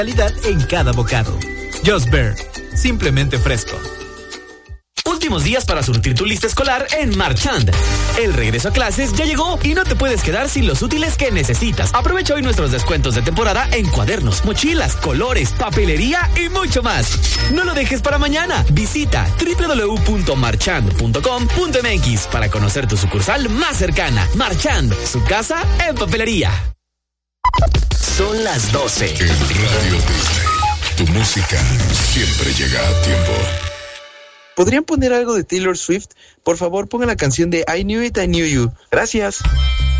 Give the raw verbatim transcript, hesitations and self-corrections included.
calidad en cada bocado. Just Bear, simplemente fresco. Últimos días para surtir tu lista escolar en Marchand. El regreso a clases ya llegó y no te puedes quedar sin los útiles que necesitas. Aprovecha hoy nuestros descuentos de temporada en cuadernos, mochilas, colores, papelería y mucho más. No lo dejes para mañana. Visita doble u doble u doble u punto marchand punto com punto m x para conocer tu sucursal más cercana. Marchand, su casa en papelería. Son las doce. El Radio Disney. Tu música siempre llega a tiempo. ¿Podrían poner algo de Taylor Swift? Por favor, pongan la canción de I Knew It, I Knew You. Gracias.